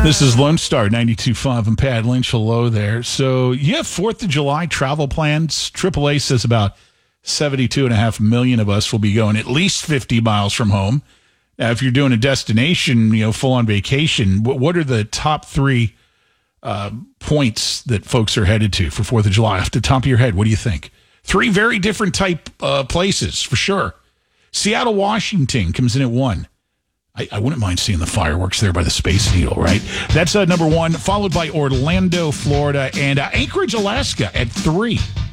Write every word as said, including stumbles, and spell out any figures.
This is Lone Star ninety-two point five and Pat Lynch. Hello there. So you have fourth of July travel plans. triple A says about seventy-two point five million of us will be going at least fifty miles from home. Now, if you're doing a destination, you know, full on vacation, what, what are the top three uh, points that folks are headed to for fourth of July? Off the top of your head, what do you think? Three very different type uh, places for sure. Seattle, Washington comes in at one. I, I wouldn't mind seeing the fireworks there by the Space Needle, right? That's uh, number one, followed by Orlando, Florida, and uh, Anchorage, Alaska at three.